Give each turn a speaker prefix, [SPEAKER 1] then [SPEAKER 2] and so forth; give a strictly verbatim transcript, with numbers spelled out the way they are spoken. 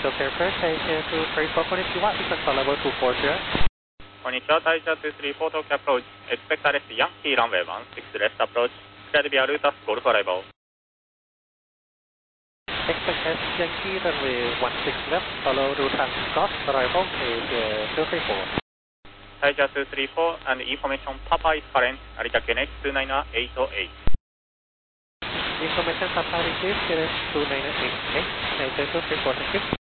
[SPEAKER 1] Tokyo Airport, Taisha two three four, konnichiwa, request for level two four zero.
[SPEAKER 2] こんにちは、タイチャーツースリーフォー東京アプローチ、エスペクターレスヤンキーランウェイワンシックスレスアプローチ、クリアデビアルータスゴルフアライバル。
[SPEAKER 1] Expect S Yankee runway one six left, follow Rutan Scott, arrival is two three four.
[SPEAKER 2] タイチャーツースリーフォー and information Papa is current, 成田 Q N X two nine eight eight.
[SPEAKER 1] Information Papa receives, Q N X two nine eight eight, Taisha two three four, thank you.